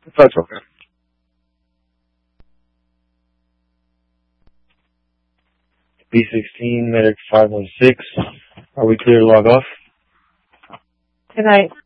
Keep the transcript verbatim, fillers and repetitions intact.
That's okay. B sixteen, medic five one six. Are we clear to log off? Good night.